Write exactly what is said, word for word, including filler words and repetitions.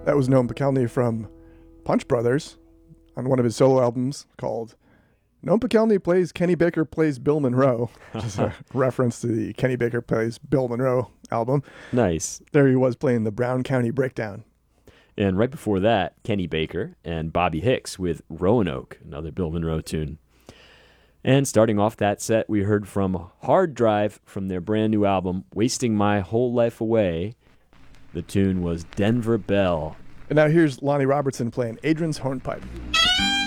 That was Noam Pikelny from Punch Brothers on one of his solo albums called Noam Pikelny Plays Kenny Baker Plays Bill Monroe, which is a reference to the Kenny Baker Plays Bill Monroe album. Nice. There he was playing the Brown County Breakdown. And right before that, Kenny Baker and Bobby Hicks with Roanoke, another Bill Monroe tune. And starting off that set, we heard from Hard Drive from their brand new album, Wasting My Whole Life Away. The tune was Denver Bell. And now here's Lonnie Robertson playing Adrian's hornpipe.